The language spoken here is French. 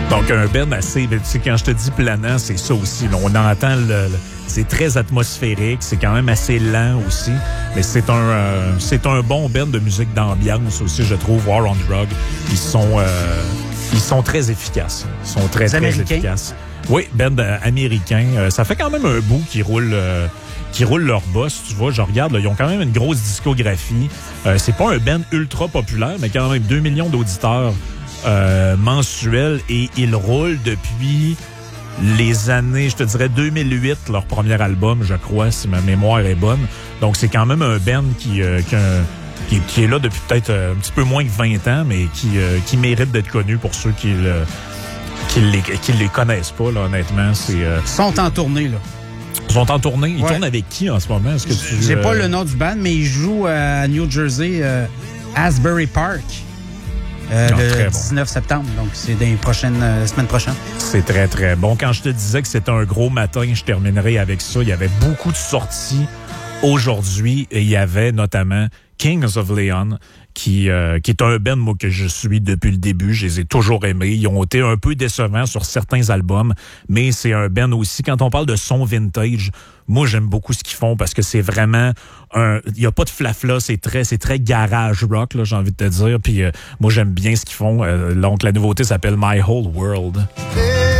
Donc, un band assez... Tu sais, quand je te dis planant, c'est ça aussi. Là. On entend c'est très atmosphérique. C'est quand même assez lent aussi. Mais c'est un bon band de musique d'ambiance aussi, je trouve. War on Drug. Ils sont très efficaces. Ils sont très efficaces. Oui, band américain. Ça fait quand même un bout qui roule leur boss, tu vois. Je regarde, là, ils ont quand même une grosse discographie. C'est pas un band ultra populaire, mais quand même 2 millions d'auditeurs mensuels. Et ils roulent depuis les années, je te dirais 2008, leur premier album, je crois, si ma mémoire est bonne. Donc, c'est quand même un band qui est là depuis peut-être un petit peu moins que 20 ans, mais qui mérite d'être connu pour ceux qui les connaissent pas, là, honnêtement. Ils sont en tournée, là. Ils sont en tournée. Ils tournent avec qui en ce moment? Est-ce que j'ai pas le nom du band, mais ils jouent à New Jersey, Asbury Park, le 19 septembre. Donc, c'est dans les semaines prochaines. C'est très, très bon. Quand je te disais que c'était un gros matin, je terminerai avec ça. Il y avait beaucoup de sorties aujourd'hui et il y avait notamment Kings of Leon, qui est un band, moi, que je suis depuis le début. Je les ai toujours aimés. Ils ont été un peu décevants sur certains albums, mais c'est un band aussi. Quand on parle de son vintage, moi, j'aime beaucoup ce qu'ils font parce que c'est vraiment il y a pas de flafla, c'est très garage rock, là, j'ai envie de te dire. Puis moi, j'aime bien ce qu'ils font. Donc, la nouveauté s'appelle My Whole World.